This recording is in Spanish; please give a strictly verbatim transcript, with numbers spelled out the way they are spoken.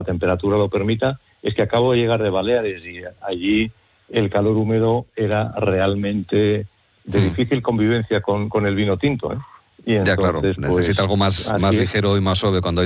la temperatura lo permita, es que acabo de llegar de Baleares y allí el calor húmedo era realmente de mm. difícil convivencia con, con el vino tinto, ¿eh? Y entonces, ya, claro, necesita pues, algo más, más ligero y más suave cuando hay